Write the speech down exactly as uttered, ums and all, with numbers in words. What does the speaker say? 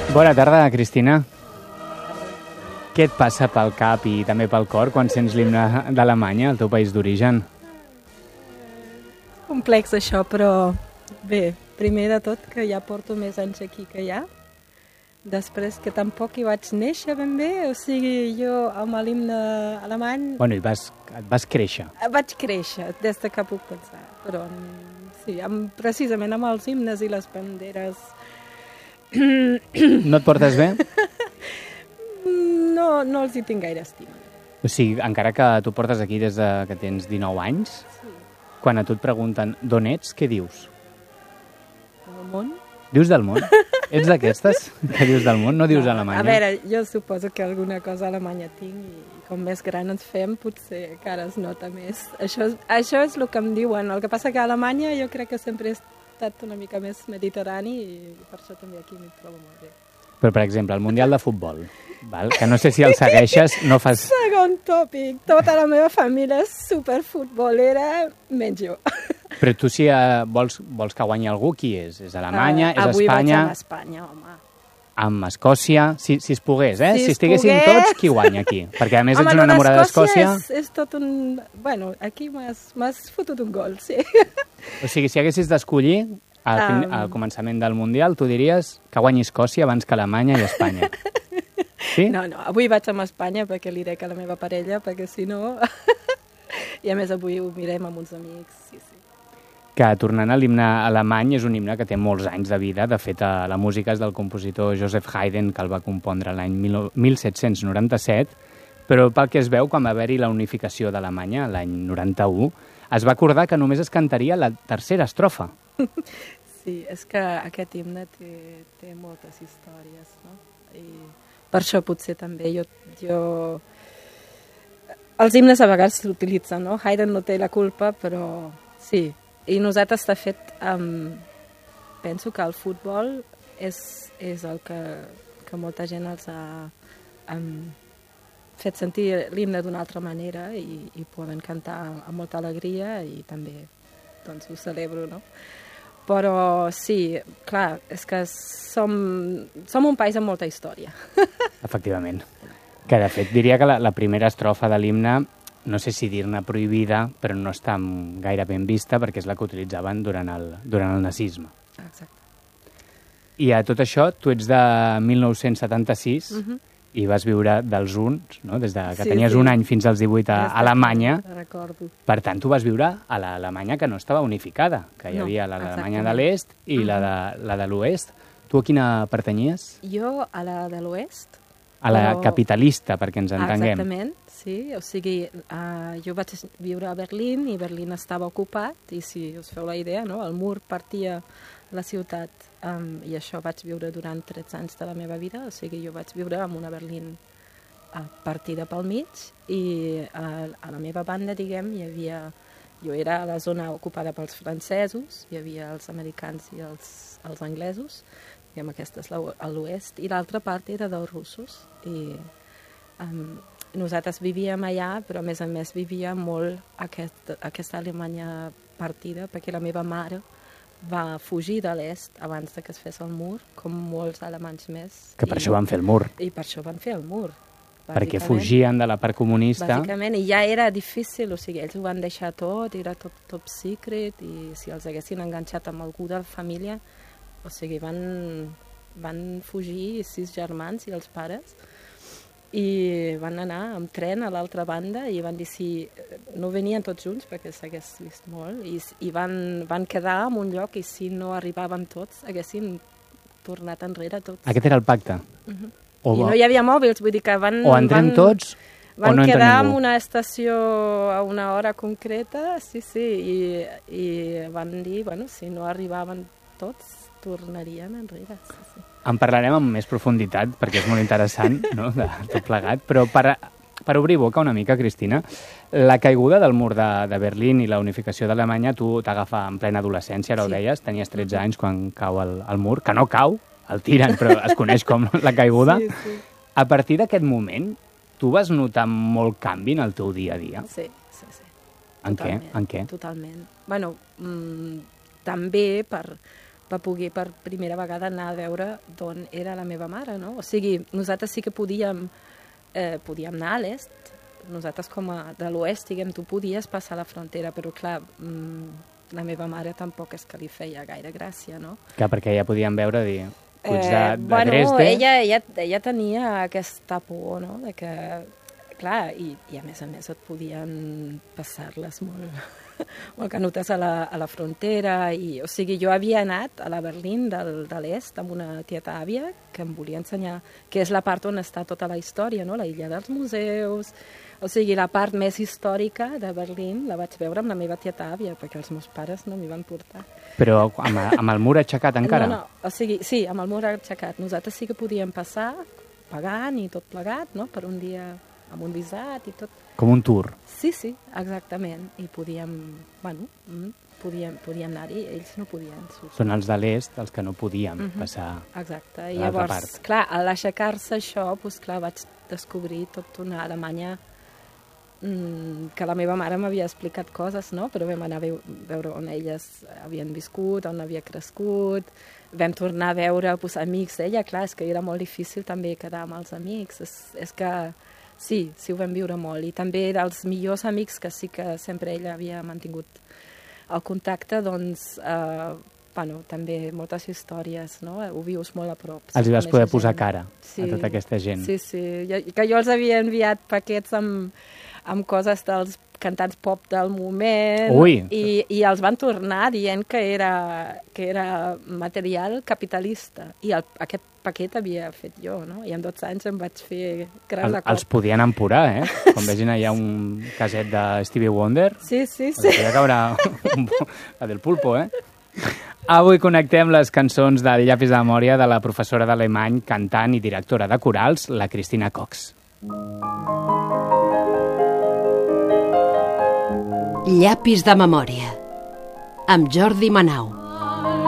Bona tarda, Cristina. Què et passa pel cap i també pel cor quan sents l'himne d'Alemanya, el teu país d'origen? Complex això, però bé, primer de tot que ja porto més anys aquí que allà. Després que tampoc hi vaig néixer ben bé, o sigui, jo amb l'himne alemany... Bueno, i vas, et vas créixer. Vaig créixer, des de que puc pensar, però sí, amb, precisament amb els himnes i les banderes... No et portes bé? No, no els hi tinc gaire estima. O sigui, encara que tu portes aquí des de que tens dinou anys, sí. Quan a tu et pregunten d'on ets, què dius? Del món? Dius del món? Ets d'aquestes que dius del món? No dius no, Alemanya? A veure, jo suposo que alguna cosa a Alemanya tinc i com més gran ens fem potser encara es nota més. Això, això és el que em diuen. El que passa que a Alemanya jo crec que sempre he estat una mica més mediterrani i per això també aquí m'hi trobo molt bé. Però, per exemple, el Mundial de Futbol, val? Que no sé si el segueixes, no fas... Segon tòpic. Tota la meva família és superfutbolera, menys jo. Però tu si uh, vols, vols que guanyi algú, qui és? És Alemanya, uh, és avui Espanya? Avui vaig amb Espanya, home. Amb Escòcia, si, si es pogués, eh? Si, si estiguessin pogués... tots, qui guanya aquí? Perquè a més home, ets una enamorada d'Escòcia. És, és tot un... Bueno, aquí m'has fotut un gol, sí. O sigui, si haguessis d'escollir, al, fin, um... al començament del Mundial, tu diries que guanyi Escòcia abans que Alemanya i Espanya. Sí? No, no, avui vaig amb Espanya perquè li dec a la meva parella, perquè si no... I a més avui ho mirem amb uns amics, sí, sí. Que tornant a l'himne alemany és un himne que té molts anys de vida. De fet, la música és del compositor Joseph Haydn, que el va compondre l'any mil set-cents noranta-set, però pel que es veu, quan va haver-hi la unificació d'Alemanya, l'any noranta-u, es va acordar que només es cantaria la tercera estrofa. Sí, és que aquest himne té, té moltes històries, no? I per això potser també jo... jo... Els himnes a vegades s'utilitzen, no? Haydn no té la culpa, però sí. I nosaltres, de fet, um, penso que el futbol és, és el que, que molta gent els ha um, fet sentir l'himne d'una altra manera i, i poden cantar amb molta alegria i també doncs, ho celebro, no? Però sí, clar, és que som, som un país amb molta història. Efectivament. Que, de fet, diria que la, la primera estrofa de l'himne, no sé si dir-ne prohibida, però no està gaire ben vista perquè és la que utilitzaven durant el, durant el nazisme. Exacte. I a tot això, tu ets de mil nou-cents setanta-sis uh-huh. i vas viure dels uns, no? Des de que sí, tenies sí. un any fins als divuit a Alemanya. Recordo. Per tant, tu vas viure a l'Alemanya que no estava unificada, que hi havia no, l'Alemanya de l'est i uh-huh. la de, la de l'oest. Tu a quina pertanyies? Jo a la de l'oest. A la però... capitalista, perquè ens entenguem. Exactament, sí. O sigui, uh, jo vaig viure a Berlín i Berlín estava ocupat i si us feu la idea, no? El mur partia la ciutat um, i això vaig viure durant tretze anys de la meva vida. O sigui, jo vaig viure en una Berlín uh, partida pel mig i uh, a la meva banda, diguem, hi havia... Jo era a la zona ocupada pels francesos, hi havia els americans i els, els anglesos, diguem, aquesta és l'oest, i l'altra part era dels russos. I um, nosaltres vivíem allà, però a més a més vivia molt aquest, aquesta Alemanya partida, perquè la meva mare va fugir de l'est abans de que es fes el mur, com molts alemanys més. Que per I, això van fer el mur. I per això van fer el mur. Perquè fugien de la part comunista. Bàsicament, i ja era difícil, o sigui, ells ho van deixar tot, era tot top secret, i si els haguessin enganxat amb algú de família, o sigui, van, van fugir sis germans i els pares, i van anar amb tren a l'altra banda i van dir si no venien tots junts perquè s'hagués vist molt i, i van, van quedar en un lloc i si no arribaven tots haguessin tornat enrere tots. Aquest era el pacte? Uh-huh. O I no hi havia mòbils, vull dir que van... O entrem van, tots van o no quedar en ningú. una estació a una hora concreta, sí, sí, i, i van dir, bueno, si no arribaven tots, tornarien enrere. Sí, sí. En parlarem amb més profunditat, perquè és molt interessant, no?, de tot plegat, però per, per obrir boca una mica, Cristina, la caiguda del mur de, de Berlín i la unificació d'Alemanya, tu t'agafa en plena adolescència, ara sí. Ho deies, tenies tretze anys quan cau el, el mur, que no cau, el tiren, però es coneix com la caiguda. Sí, sí. A partir d'aquest moment, tu vas notar molt canvi en el teu dia a dia? Sí, sí, sí. En Totalment, què? En què? Totalment. Bueno, mmm, també per, va poder per primera vegada anar a veure d'on era la meva mare, no? O sigui, nosaltres sí que podíem, eh, podíem anar a l'est, nosaltres com a de l'oest, diguem, tu podies passar la frontera, però clar, mmm, la meva mare tampoc és que li feia gaire gràcia, no? Clar, perquè ja podíem veure, dir, Puig de, Eh, de bueno, Dresde... ella, ella, ella tenia aquesta por, no?, de que, clar, i, i a més a més et podien passar-les molt, molt canutes a la, a la frontera, i, o sigui, jo havia anat a la Berlín del, de l'est amb una tieta àvia que em volia ensenyar, que és la part on està tota la història, no?, la illa dels museus, o sigui, la part més històrica de Berlín la vaig veure amb la meva tieta àvia, perquè els meus pares no m'hi van portar. Però amb, amb el mur aixecat encara? No, no, o sigui, sí, amb el mur aixecat. Nosaltres sí que podíem passar pagant i tot plegat, no?, per un dia amb un visat i tot. Com un tour? Sí, sí, exactament. I podíem, bueno, podíem, podíem anar-hi, ells no podien. Sortir. Són els de l'est els que no podíem uh-huh. passar. Exacte. I llavors, part. clar, a l'aixecar-se això, doncs clar, vaig descobrir tota una Alemanya que la meva mare m'havia explicat coses, no? Però vam anar a veure on elles havien viscut, on havia crescut, vam tornar a veure pues, amics d'ella, clar, és que era molt difícil també quedar amb els amics, és, és que sí, sí ho vam viure molt, i també dels millors amics que sí que sempre ella havia mantingut el contacte, doncs, eh, bueno, també moltes històries, no? Ho vius molt a prop. Els hi vas poder posar cara sí, a tota aquesta gent. Sí, sí, jo, que jo els havia enviat paquets amb amb coses dels cantants pop del moment. Ui. I, i els van tornar dient que era, que era material capitalista. I el, aquest paquet havia fet jo, no? I en dotze anys em vaig fer gran de cop. Els podien empurar, eh? Quan vegin allà un caset de Stevie Wonder. Sí, sí, sí. Podria caure un, la del pulpo, eh? Avui connectem les cançons del Llapis de Memòria de la professora d'alemany, cantant i directora de corals, la Cristina Cox. Llapis de Memòria, amb Jordi Manau.